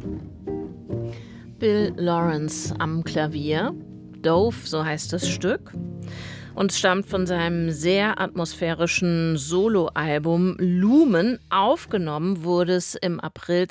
Bill Lawrence am Klavier. Dove, so heißt das Stück. Und stammt von seinem sehr atmosphärischen Soloalbum Lumen. Aufgenommen wurde es im April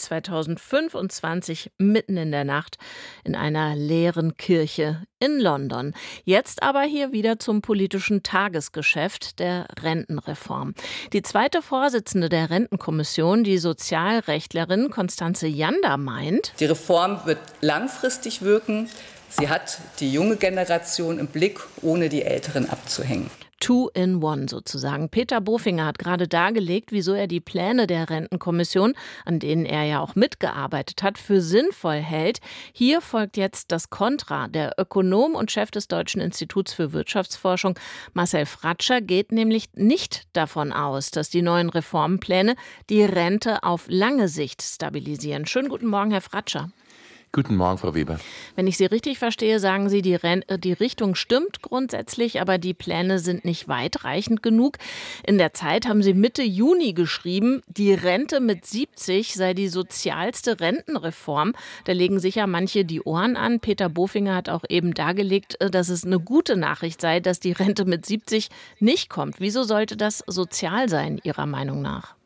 2025 mitten in der Nacht in einer leeren Kirche in London. Jetzt aber hier wieder zum politischen Tagesgeschäft der Rentenreform. Die zweite Vorsitzende der Rentenkommission, die Sozialrechtlerin Constanze Janda, meint: Die Reform wird langfristig wirken. Sie hat die junge Generation im Blick, ohne die Älteren abzuhängen. Two in one sozusagen. Peter Bofinger hat gerade dargelegt, wieso er die Pläne der Rentenkommission, an denen er ja auch mitgearbeitet hat, für sinnvoll hält. Hier folgt jetzt das Kontra. Der Ökonom und Chef des Deutschen Instituts für Wirtschaftsforschung, Marcel Fratscher, geht nämlich nicht davon aus, dass die neuen Reformpläne die Rente auf lange Sicht stabilisieren. Schönen guten Morgen, Herr Fratscher. Guten Morgen, Frau Weber. Wenn ich Sie richtig verstehe, sagen Sie, die Richtung stimmt grundsätzlich, aber die Pläne sind nicht weitreichend genug. In der Zeit haben Sie Mitte Juni geschrieben, die Rente mit 70 sei die sozialste Rentenreform. Da legen sicher manche die Ohren an. Peter Bofinger hat auch eben dargelegt, dass es eine gute Nachricht sei, dass die Rente mit 70 nicht kommt. Wieso sollte das sozial sein, Ihrer Meinung nach?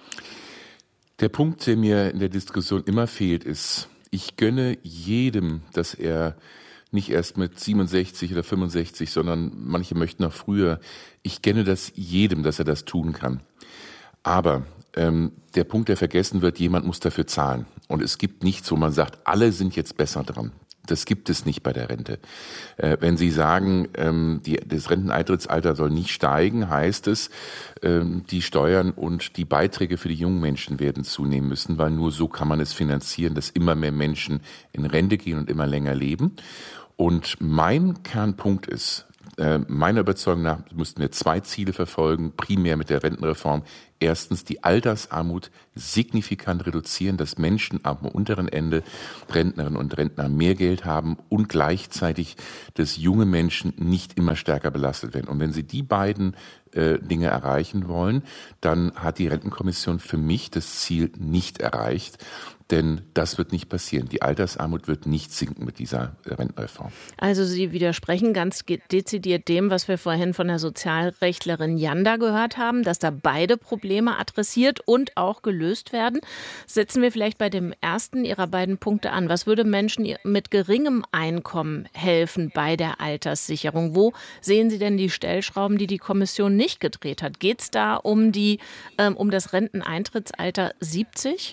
Der Punkt, der mir in der Diskussion immer fehlt, ist: Ich gönne jedem, dass er nicht erst mit 67 oder 65, sondern manche möchten noch früher. Ich gönne das jedem, dass er das tun kann. Aber der Punkt, der vergessen wird: Jemand muss dafür zahlen. Und es gibt nichts, wo man sagt, alle sind jetzt besser dran. Das gibt es nicht bei der Rente. Wenn Sie sagen, das Renteneintrittsalter soll nicht steigen, heißt es, die Steuern und die Beiträge für die jungen Menschen werden zunehmen müssen, weil nur so kann man es finanzieren, dass immer mehr Menschen in Rente gehen und immer länger leben. Und mein Kernpunkt ist, meiner Überzeugung nach müssten wir 2 Ziele verfolgen, primär mit der Rentenreform. Erstens, die Altersarmut signifikant reduzieren, dass Menschen am unteren Ende, Rentnerinnen und Rentner, mehr Geld haben und gleichzeitig, dass junge Menschen nicht immer stärker belastet werden. Und wenn Sie die beiden Dinge erreichen wollen, dann hat die Rentenkommission für mich das Ziel nicht erreicht. Denn das wird nicht passieren. Die Altersarmut wird nicht sinken mit dieser Rentenreform. Also Sie widersprechen ganz dezidiert dem, was wir vorhin von der Sozialrechtlerin Janda gehört haben, dass da beide Probleme adressiert und auch gelöst werden. Setzen wir vielleicht bei dem ersten Ihrer beiden Punkte an. Was würde Menschen mit geringem Einkommen helfen bei der Alterssicherung? Wo sehen Sie denn die Stellschrauben, die die Kommission nicht gedreht hat? Geht es da um das Renteneintrittsalter 70?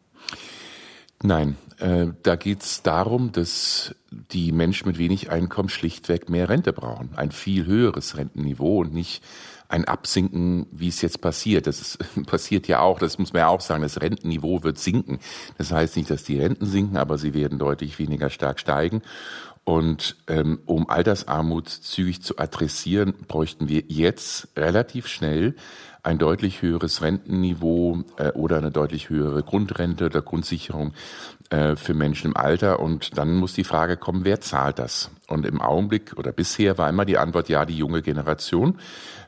Nein, da geht es darum, dass die Menschen mit wenig Einkommen schlichtweg mehr Rente brauchen. Ein viel höheres Rentenniveau und nicht ein Absinken, wie es jetzt passiert. Passiert ja auch, das muss man ja auch sagen, das Rentenniveau wird sinken. Das heißt nicht, dass die Renten sinken, aber sie werden deutlich weniger stark steigen. Und um Altersarmut zügig zu adressieren, bräuchten wir jetzt relativ schnell ein deutlich höheres Rentenniveau oder eine deutlich höhere Grundrente oder Grundsicherung für Menschen im Alter. Und dann muss die Frage kommen, wer zahlt das? Und im Augenblick oder bisher war immer die Antwort, ja, die junge Generation.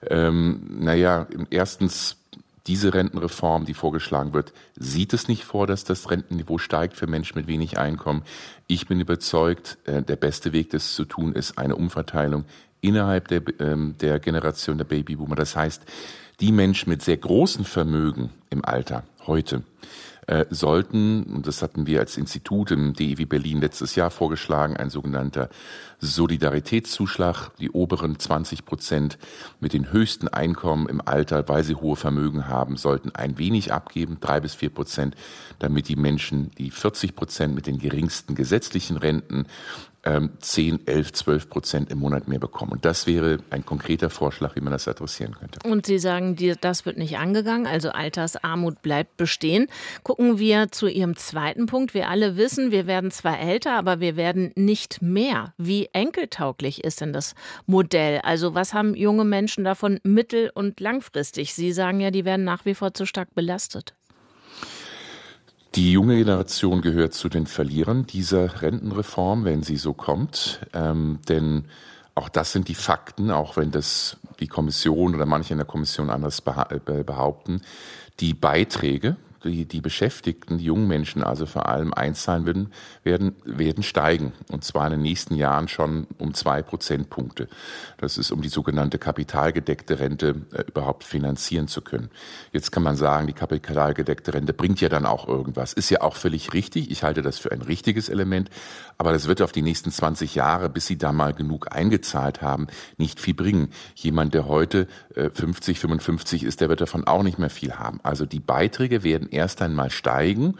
Erstens, diese Rentenreform, die vorgeschlagen wird, sieht es nicht vor, dass das Rentenniveau steigt für Menschen mit wenig Einkommen. Ich bin überzeugt, der beste Weg, das zu tun, ist eine Umverteilung innerhalb der Generation der Babyboomer. Das heißt, die Menschen mit sehr großen Vermögen im Alter heute sollten, und das hatten wir als Institut im DIW Berlin letztes Jahr vorgeschlagen, ein sogenannter Solidaritätszuschlag, die oberen 20% mit den höchsten Einkommen im Alter, weil sie hohe Vermögen haben, sollten ein wenig abgeben, 3-4%, damit die Menschen, die 40% mit den geringsten gesetzlichen Renten 10, 11, 12% im Monat mehr bekommen. Und das wäre ein konkreter Vorschlag, wie man das adressieren könnte. Und Sie sagen, das wird nicht angegangen, also Altersarmut bleibt bestehen. Gucken wir zu Ihrem zweiten Punkt. Wir alle wissen, wir werden zwar älter, aber wir werden nicht mehr. Wie enkeltauglich ist denn das Modell? Also was haben junge Menschen davon mittel- und langfristig? Sie sagen ja, die werden nach wie vor zu stark belastet. Die junge Generation gehört zu den Verlierern dieser Rentenreform, wenn sie so kommt. Denn auch das sind die Fakten, auch wenn das die Kommission oder manche in der Kommission anders behaupten. Die Beiträge, die Beschäftigten, die jungen Menschen also vor allem einzahlen werden steigen. Und zwar in den nächsten Jahren schon um 2 Prozentpunkte. Das ist, um die sogenannte kapitalgedeckte Rente überhaupt finanzieren zu können. Jetzt kann man sagen, die kapitalgedeckte Rente bringt ja dann auch irgendwas. Ist ja auch völlig richtig. Ich halte das für ein richtiges Element. Aber das wird auf die nächsten 20 Jahre, bis Sie da mal genug eingezahlt haben, nicht viel bringen. Jemand, der heute 50, 55 ist, der wird davon auch nicht mehr viel haben. Also die Beiträge werden erst einmal steigen.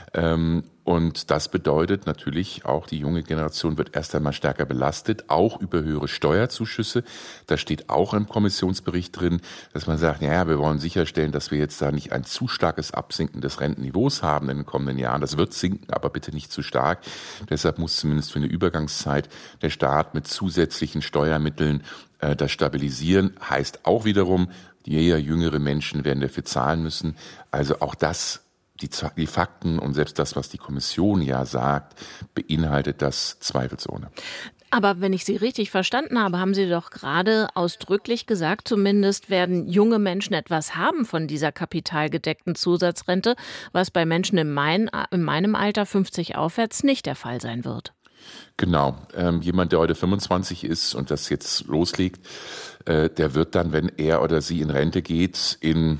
Und das bedeutet natürlich auch, die junge Generation wird erst einmal stärker belastet, auch über höhere Steuerzuschüsse. Da steht auch im Kommissionsbericht drin, dass man sagt, naja, wir wollen sicherstellen, dass wir jetzt da nicht ein zu starkes Absinken des Rentenniveaus haben in den kommenden Jahren. Das wird sinken, aber bitte nicht zu stark. Deshalb muss zumindest für eine Übergangszeit der Staat mit zusätzlichen Steuermitteln das stabilisieren. Heißt auch wiederum, die eher jüngere Menschen werden dafür zahlen müssen. Also auch das, die Fakten und selbst das, was die Kommission ja sagt, beinhaltet das zweifelsohne. Aber wenn ich Sie richtig verstanden habe, haben Sie doch gerade ausdrücklich gesagt, zumindest werden junge Menschen etwas haben von dieser kapitalgedeckten Zusatzrente, was bei Menschen in meinem Alter 50 aufwärts nicht der Fall sein wird. Genau. Jemand, der heute 25 ist und das jetzt loslegt, der wird dann, wenn er oder sie in Rente geht, in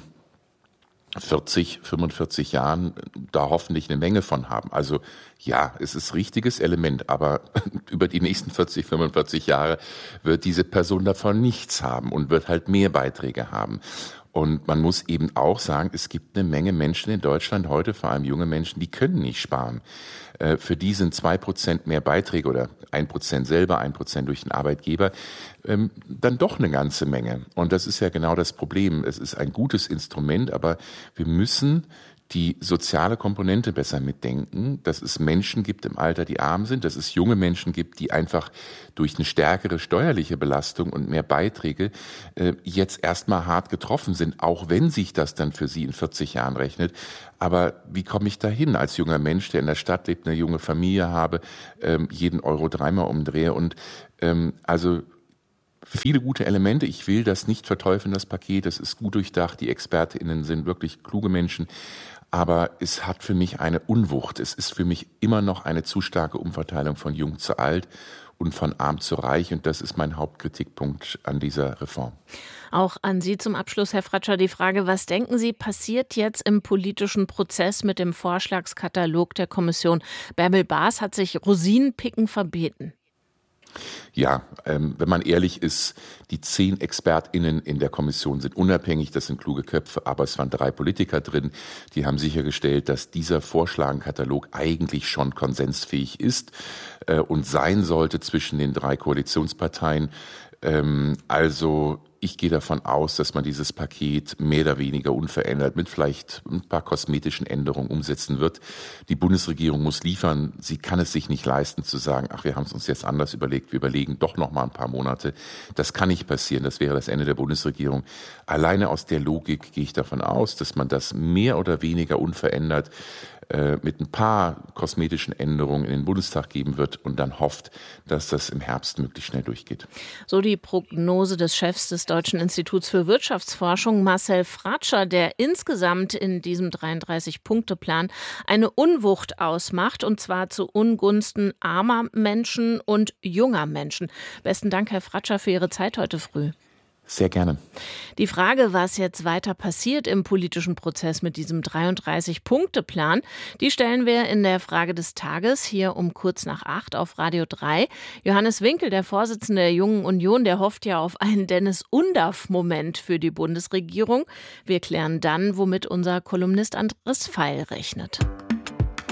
40, 45 Jahren da hoffentlich eine Menge von haben. Also ja, es ist ein richtiges Element, aber über die nächsten 40, 45 Jahre wird diese Person davon nichts haben und wird halt mehr Beiträge haben. Und man muss eben auch sagen, es gibt eine Menge Menschen in Deutschland heute, vor allem junge Menschen, die können nicht sparen. Für die sind 2% mehr Beiträge oder 1% selber, 1% durch den Arbeitgeber, dann doch eine ganze Menge. Und das ist ja genau das Problem. Es ist ein gutes Instrument, aber wir müssen die soziale Komponente besser mitdenken, dass es Menschen gibt im Alter, die arm sind, dass es junge Menschen gibt, die einfach durch eine stärkere steuerliche Belastung und mehr Beiträge jetzt erstmal hart getroffen sind, auch wenn sich das dann für sie in 40 Jahren rechnet. Aber wie komme ich da hin als junger Mensch, der in der Stadt lebt, eine junge Familie habe, jeden Euro dreimal umdrehe und also viele gute Elemente. Ich will das nicht verteufeln, das Paket. Das ist gut durchdacht. Die ExpertInnen sind wirklich kluge Menschen. Aber es hat für mich eine Unwucht. Es ist für mich immer noch eine zu starke Umverteilung von jung zu alt und von arm zu reich. Und das ist mein Hauptkritikpunkt an dieser Reform. Auch an Sie zum Abschluss, Herr Fratscher, die Frage, was denken Sie, passiert jetzt im politischen Prozess mit dem Vorschlagskatalog der Kommission? Bärbel Baas hat sich Rosinenpicken verbeten. Ja, wenn man ehrlich ist, die 10 ExpertInnen in der Kommission sind unabhängig, das sind kluge Köpfe, aber es waren 3 Politiker drin, die haben sichergestellt, dass dieser Vorschlagenkatalog eigentlich schon konsensfähig ist und sein sollte zwischen den 3 Koalitionsparteien. Also ich gehe davon aus, dass man dieses Paket mehr oder weniger unverändert mit vielleicht ein paar kosmetischen Änderungen umsetzen wird. Die Bundesregierung muss liefern. Sie kann es sich nicht leisten zu sagen, ach, wir haben es uns jetzt anders überlegt, wir überlegen doch noch mal ein paar Monate. Das kann nicht passieren. Das wäre das Ende der Bundesregierung. Alleine aus der Logik gehe ich davon aus, dass man das mehr oder weniger unverändert mit ein paar kosmetischen Änderungen in den Bundestag geben wird und dann hofft, dass das im Herbst möglichst schnell durchgeht. So die Prognose des Chefs des Deutschen Instituts für Wirtschaftsforschung, Marcel Fratscher, der insgesamt in diesem 33-Punkte-Plan eine Unwucht ausmacht, und zwar zu Ungunsten armer Menschen und junger Menschen. Besten Dank, Herr Fratscher, für Ihre Zeit heute früh. Sehr gerne. Die Frage, was jetzt weiter passiert im politischen Prozess mit diesem 33-Punkte-Plan, die stellen wir in der Frage des Tages hier um kurz nach 8 auf Radio 3. Johannes Winkel, der Vorsitzende der Jungen Union, der hofft ja auf einen Dennis-Undaff-Moment für die Bundesregierung. Wir klären dann, womit unser Kolumnist Andres Feil rechnet.